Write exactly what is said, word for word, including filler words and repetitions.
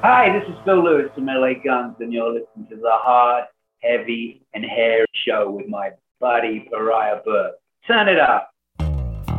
Hi, this is Phil Lewis from L A Guns, and you're listening to the Hard, Heavy, and Hairy Show with my buddy Pariah Burke. Turn it up.